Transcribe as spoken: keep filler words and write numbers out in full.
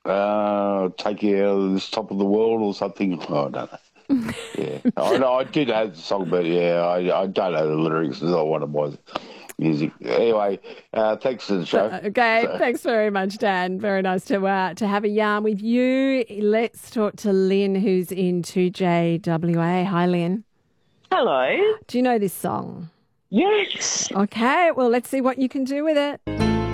Uh, take you out of this top of the world or something. Oh, I don't know. Yeah, I know I did have the song, but yeah, I, I don't know the lyrics. It's not one of my music. Anyway, uh, thanks for the So, show. okay, So, thanks very much, Dan. Very nice to uh, to have a yarn with you. Let's talk to Lynn, who's in two J W A. Hi, Lynn. Hello. Do you know this song? Yes. Okay, well, let's see what you can do with it.